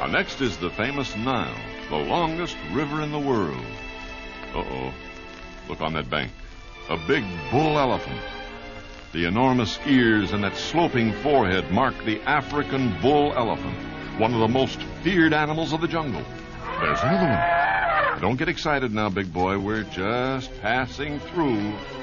Next is the famous Nile, the longest river in the world. Uh-oh. Look on that bank. A big bull elephant. The enormous ears and that sloping forehead mark the African bull elephant, one of the most feared animals of the jungle. There's another one. Don't get excited now, big boy. We're just passing through